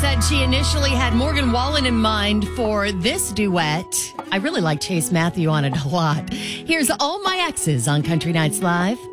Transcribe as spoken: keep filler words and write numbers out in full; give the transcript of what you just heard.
said she initially had Morgan Wallen in mind for this duet. I really like Chase Matthew on it a lot. Here's All My Exes on Country Nights Live.